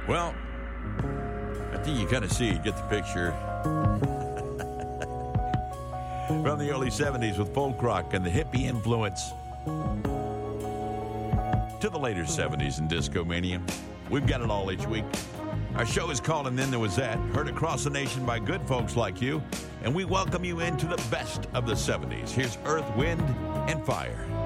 Well, I think you kind of see, get the picture. From the early 70s with folk rock and the hippie influence to the later 70s and disco mania. We've got it all each week. Our show is called And Then There Was That, heard across the nation by good folks like you, and we welcome you into the best of the 70s. Here's Earth, Wind, and Fire.